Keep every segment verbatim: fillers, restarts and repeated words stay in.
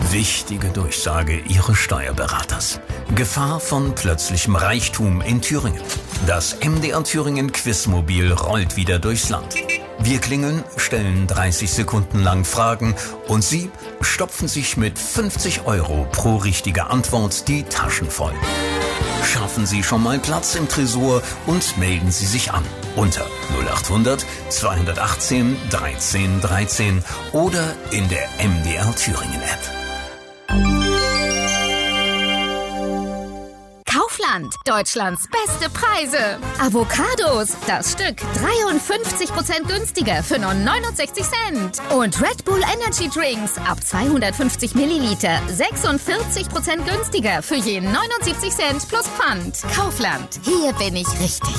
Wichtige Durchsage Ihres Steuerberaters. Gefahr von plötzlichem Reichtum in Thüringen. Das M D R Thüringen Quizmobil rollt wieder durchs Land. Wir klingeln, stellen dreißig Sekunden lang Fragen und Sie stopfen sich mit fünfzig Euro pro richtige Antwort die Taschen voll. Schaffen Sie schon mal Platz im Tresor und melden Sie sich an unter null acht hundert zweihundertachtzehn dreizehn dreizehn oder in der M D R Thüringen App. Kaufland, Deutschlands beste Preise. Avocados, das Stück dreiundfünfzig Prozent günstiger für nur neunundsechzig Cent. Und Red Bull Energy Drinks ab zweihundertfünfzig Milliliter sechsundvierzig Prozent günstiger für je neunundsiebzig Cent plus Pfand. Kaufland, hier bin ich richtig.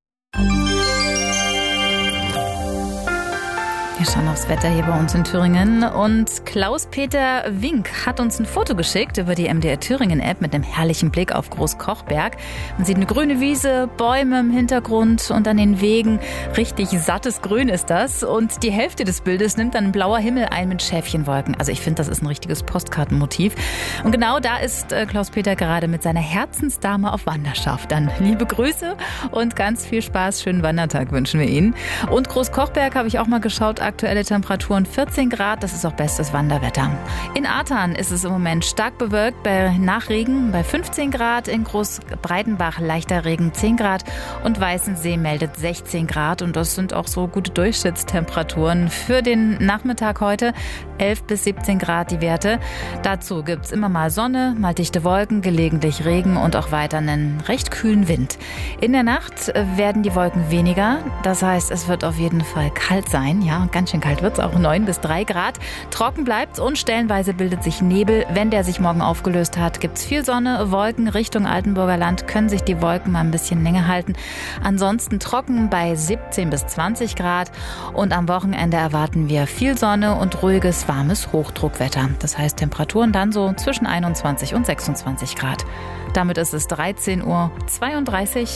Wir schauen aufs Wetter hier bei uns in Thüringen und Klaus-Peter Wink hat uns ein Foto geschickt über die M D R Thüringen App mit einem herrlichen Blick auf Großkochberg. Man sieht eine grüne Wiese, Bäume im Hintergrund und an den Wegen richtig sattes Grün ist das. Und die Hälfte des Bildes nimmt dann ein blauer Himmel ein mit Schäfchenwolken. Also ich finde, das ist ein richtiges Postkartenmotiv. Und genau da ist äh, Klaus-Peter gerade mit seiner Herzensdame auf Wanderschaft. Dann liebe Grüße und ganz viel Spaß. Schönen Wandertag wünschen wir Ihnen. Und Großkochberg habe ich auch mal geschaut. Aktuelle Temperaturen vierzehn Grad, das ist auch bestes Wanderwetter. In Ahrtal ist es im Moment stark bewölkt, bei Nachregen bei fünfzehn Grad, in Großbreitenbach leichter Regen zehn Grad und Weißensee meldet sechzehn Grad und das sind auch so gute Durchschnittstemperaturen für den Nachmittag heute, elf bis siebzehn Grad die Werte. Dazu gibt es immer mal Sonne, mal dichte Wolken, gelegentlich Regen und auch weiter einen recht kühlen Wind. In der Nacht werden die Wolken weniger, das heißt, es wird auf jeden Fall kalt sein, ja, ganz schön kalt wird es, auch neun bis drei Grad. Trocken bleibt es und stellenweise bildet sich Nebel. Wenn der sich morgen aufgelöst hat, gibt es viel Sonne. Wolken Richtung Altenburger Land können sich die Wolken mal ein bisschen länger halten. Ansonsten trocken bei siebzehn bis zwanzig Grad. Und am Wochenende erwarten wir viel Sonne und ruhiges, warmes Hochdruckwetter. Das heißt Temperaturen dann so zwischen einundzwanzig und sechsundzwanzig Grad. Damit ist es dreizehn Uhr zweiunddreißig.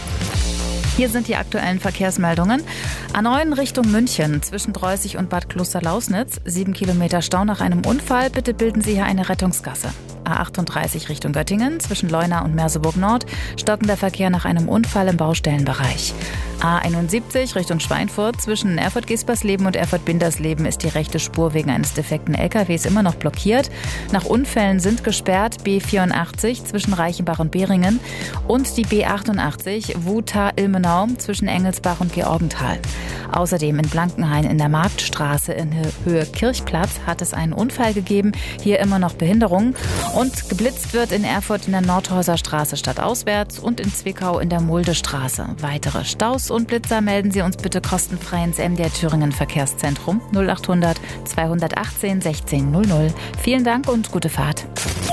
Hier sind die aktuellen Verkehrsmeldungen. A neun Richtung München zwischen Dreußig und Bad Klosterlausnitz. Sieben Kilometer Stau nach einem Unfall. Bitte bilden Sie hier eine Rettungsgasse. A achtunddreißig Richtung Göttingen zwischen Leuna und Merseburg Nord. Stockender Verkehr nach einem Unfall im Baustellenbereich. A einundsiebzig Richtung Schweinfurt zwischen Erfurt-Gespersleben und Erfurt-Bindersleben ist die rechte Spur wegen eines defekten L K Ws immer noch blockiert. Nach Unfällen sind gesperrt B vierundachtzig zwischen Reichenbach und Beringen und die B achtundachtzig Wutha-Ilmenau zwischen Engelsbach und Georgenthal. Außerdem in Blankenhain in der Marktstraße in Höhe Kirchplatz hat es einen Unfall gegeben. Hier immer noch Behinderung. Und geblitzt wird in Erfurt in der Nordhäuser Straße stadtauswärts und in Zwickau in der Muldestraße. Weitere Staus und Blitzer melden Sie uns bitte kostenfrei ins M D R Thüringen Verkehrszentrum null acht hundert zweihundertachtzehn sechzehn null null. Vielen Dank und gute Fahrt.